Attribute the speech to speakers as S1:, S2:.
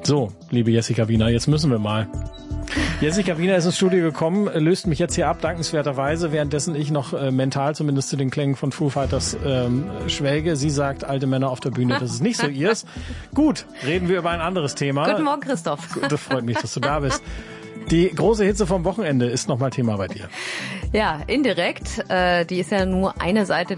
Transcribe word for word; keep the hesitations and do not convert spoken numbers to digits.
S1: So, liebe Jessica Wiener, jetzt müssen wir mal. Jessica Wiener ist ins Studio gekommen, löst mich jetzt hier ab, dankenswerterweise, währenddessen ich noch äh, mental zumindest zu den Klängen von Foo Fighters ähm, schwelge. Sie sagt, alte Männer auf der Bühne, das ist nicht so ihrs. Gut, reden wir über ein anderes Thema.
S2: Guten Morgen, Christoph.
S1: Das freut mich, dass du da bist. Die große Hitze vom Wochenende ist nochmal Thema bei dir.
S2: Ja, indirekt. Äh, die ist ja nur eine Seite